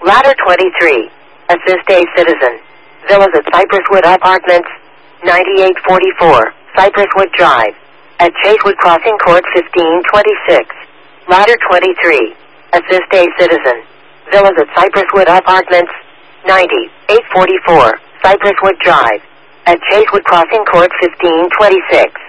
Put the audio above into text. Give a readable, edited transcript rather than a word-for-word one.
Ladder 23. Assist a citizen. Villas at Cypresswood Apartments, 9844, Cypresswood Drive. At Chasewood Crossing Court 1526. Ladder 23. Assist a citizen. Villas at Cypresswood Apartments, 9844, Cypresswood Drive. At Chasewood Crossing Court 1526.